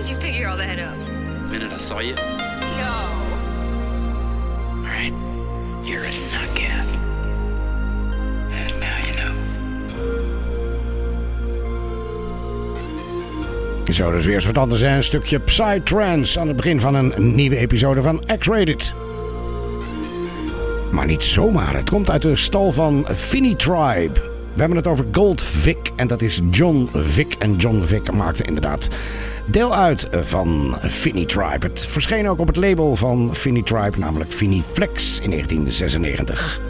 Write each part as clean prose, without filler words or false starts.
you figure all that up? The minute I saw you. No. All right, you're a nugget. And now you know. Zo, dus weer eens wat anders. Een stukje Psytrance aan het begin van een nieuwe episode van X-Rated. Maar niet zomaar. Het komt uit de stal van Finny Tribe. We hebben het over Gold Vic en dat is John Vic. En John Vic maakte inderdaad deel uit van Finny Tribe. Het verscheen ook op het label van Finny Tribe, namelijk Finny Flex in 1996.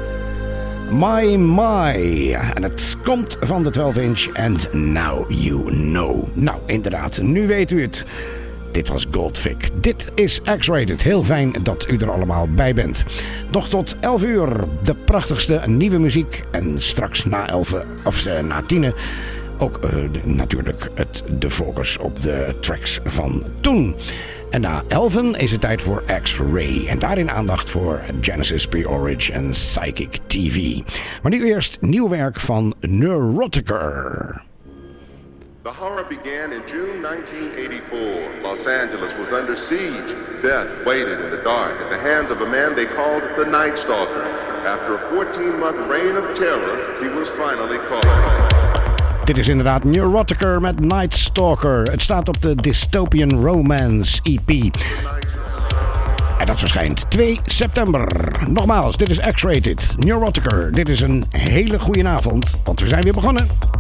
My. En het komt van de 12-inch And Now You Know. Nou, inderdaad, nu weet u het. Dit was Goldvic. Dit is X-Rated. Heel fijn dat u er allemaal bij bent. Nog tot 11 uur de prachtigste nieuwe muziek. En straks na 10 ook natuurlijk de focus op de tracks van toen. En na 11 is het tijd voor X-Ray. En daarin aandacht voor Genesis Pre-Orig en Psychic TV. Maar nu eerst nieuw werk van Neurotiker. The horror began in June 1984. Los Angeles was under siege. Death waited in the dark at the hands of a man they called the Night Stalker. After a 14-month reign of terror, he was finally caught. Dit is inderdaad Neurotiker met Night Stalker. Het staat op de Dystopian Romance EP. En dat verschijnt 2 september. Nogmaals, dit is X-Rated. Neurotiker, dit is een hele goede avond, want we zijn weer begonnen.